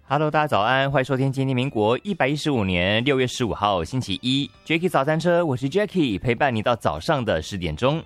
Hello， 大家早安，欢迎收听今天民国115年6月15号星期一 Jackie 早餐车，我是 Jackie， 陪伴你到早上的10点钟。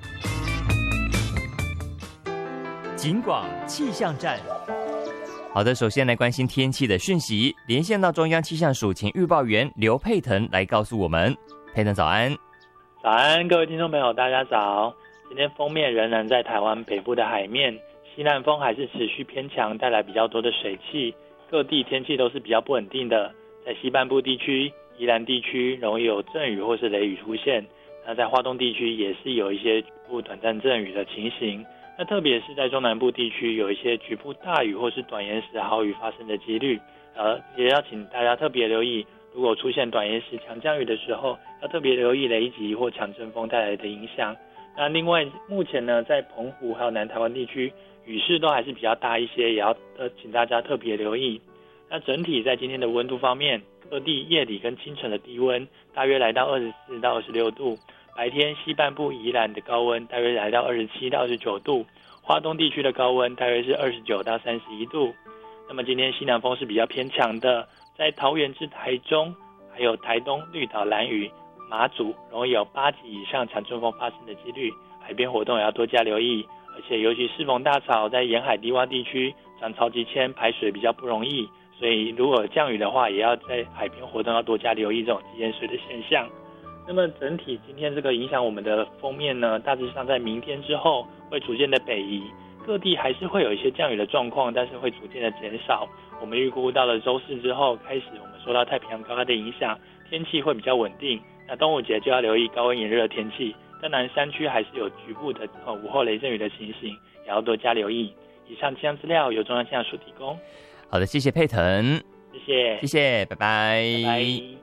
警广气象站。好的，首先来关心天气的讯息，连线到中央气象署前预报员刘佩腾来告诉我们。佩腾早安。 早安，各位听众朋友，大家早。今天锋面仍然在台湾北部的海面，西南风还是持续偏强，带来比较多的水汽，各地天气都是比较不稳定的。在西半部地区、宜兰地区容易有阵雨或是雷雨出现，那在花东地区也是有一些局部短暂阵雨的情形。那特别是在中南部地区有一些局部大雨或是短延时豪雨发生的几率，也要请大家特别留意，如果出现短延时强降雨的时候，要特别留意雷击或强阵风带来的影响。那另外目前呢，在澎湖还有南台湾地区雨势都还是比较大一些，也要请大家特别留意。那整体在今天的温度方面，各地夜里跟清晨的低温大约来到24到26度，白天西半部宜兰的高温大约来到27到29度，花东地区的高温大约是29到31度。那么今天西南风是比较偏强的，在桃园至台中还有台东、绿岛、兰屿、马祖容易有8级以上强阵风发生的几率，海边活动也要多加留意。而且尤其适逢大潮，在沿海低洼地区涨潮急迁，排水比较不容易，所以如果降雨的话，也要在海边活动要多加留意这种积淹水的现象。那么整体今天这个影响我们的锋面呢，大致上在明天之后会逐渐的北移，各地还是会有一些降雨的状况，但是会逐渐的减少。我们预估到了周四之后开始，我们受到太平洋高压的影响，天气会比较稳定。那端午节就要留意高温炎热的天气，但南山区还是有局部的午后雷阵雨的情形，也要多加留意。以上气象资料由中央气象署提供。 好的，谢谢佩腾。 谢谢， 谢谢，拜拜。 拜拜。